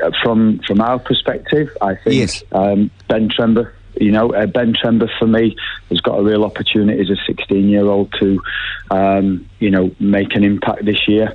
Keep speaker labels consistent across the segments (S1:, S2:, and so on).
S1: from our perspective, I think
S2: Yes.
S1: Ben Trember. Ben Trember for me has got a real opportunity as a 16-year-old to, make an impact this year.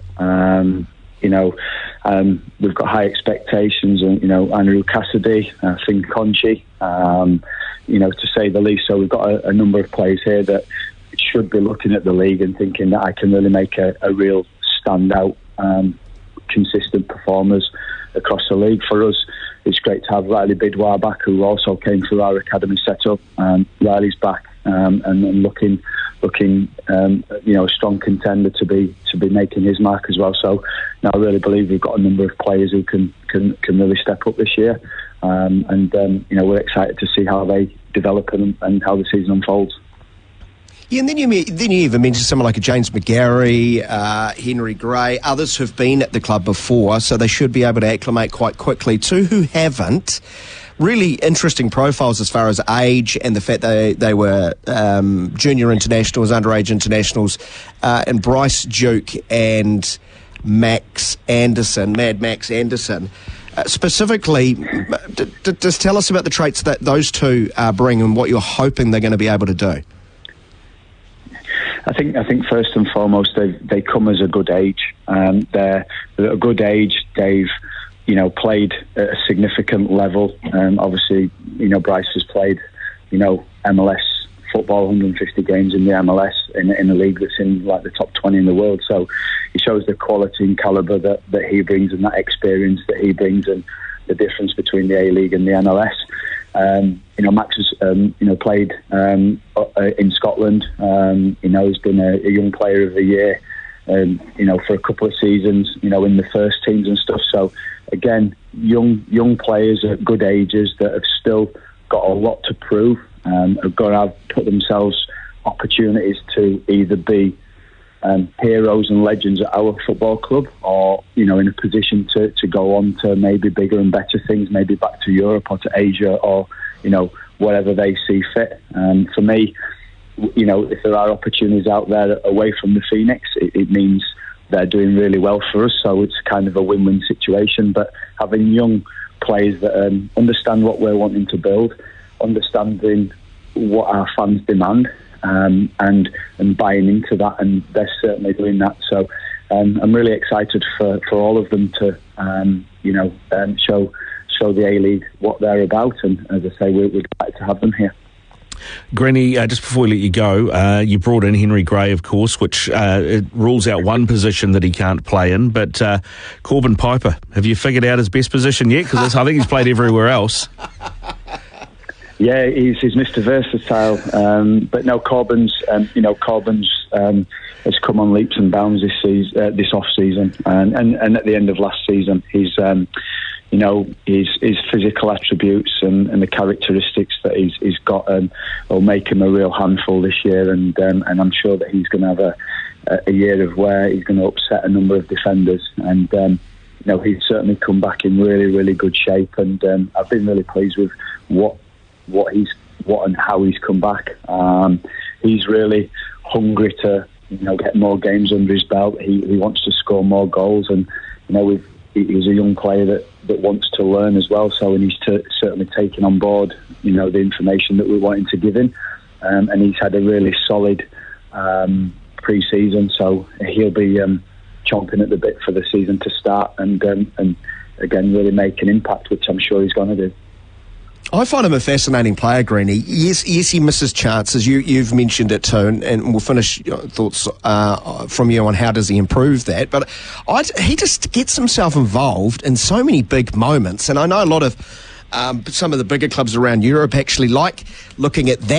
S1: We've got high expectations, and Andrew Cassidy, Finn Conchi, to say the least. So we've got a number of players here that should be looking at the league and thinking that I can really make a real standout, consistent performers across the league. For us, it's great to have Riley Bidwar back, who also came through our academy setup. Riley's back and looking a strong contender to be making his mark as well. So now I really believe we've got a number of players who can really step up this year, we're excited to see how they develop and how the season unfolds.
S2: Yeah, and then you even mentioned someone like a James McGarry, Henry Gray. Others who've been at the club before, so they should be able to acclimate quite quickly. Two who haven't. Really interesting profiles as far as age and the fact they were junior internationals, underage internationals, and Bryce Duke and Max Anderson, Mad Max Anderson. Specifically, just tell us about the traits that those two bring and what you're hoping they're going to be able to do.
S1: I think first and foremost they come as a good age. They're at a good age. They've played at a significant level. Obviously, Bryce has played MLS football, 150 games in the MLS in a league that's in like the top 20 in the world. So he shows the quality and calibre that he brings, and that experience that he brings, and the difference between the A-League and the MLS. Max has played in Scotland. He's been a young player of the year for a couple of seasons, in the first teams and stuff. So again, young players at good ages that have still got a lot to prove, have got to put themselves opportunities to either be heroes and legends at our football club, or in a position to go on to maybe bigger and better things, maybe back to Europe or to Asia, or whatever they see fit. For me, if there are opportunities out there away from the Phoenix, it means they're doing really well for us. So it's kind of a win-win situation. But having young players that understand what we're wanting to build, understanding what our fans demand, and buying into that, and they're certainly doing that. So I'm really excited for all of them to show the A-League what they're about, and as I say, we'd like to have them here.
S3: Greeny, just before we let you go, you brought in Henry Gray, of course, which it rules out one position that he can't play in, but Corbin Piper, have you figured out his best position yet? Because I think he's played everywhere else.
S1: Yeah, he's Mr. Versatile, but no, Corbin's has come on leaps and bounds this off season, and at the end of last season, his physical attributes and the characteristics that he's got will make him a real handful this year, and I'm sure that he's going to have a year of where he's going to upset a number of defenders, and he's certainly come back in really, really good shape, and I've been really pleased with what and how he's come back. He's really hungry to get more games under his belt. He wants to score more goals, and he's a young player that wants to learn as well. So he's certainly taken on board the information that we wanted to give him, and he's had a really solid pre-season. So he'll be chomping at the bit for the season to start, and again really make an impact, which I'm sure he's going to do.
S2: I find him a fascinating player, Greeny. Yes, he misses chances. You've mentioned it too, and we'll finish thoughts from you on how does he improve that. But he just gets himself involved in so many big moments, and I know a lot of some of the bigger clubs around Europe actually like looking at that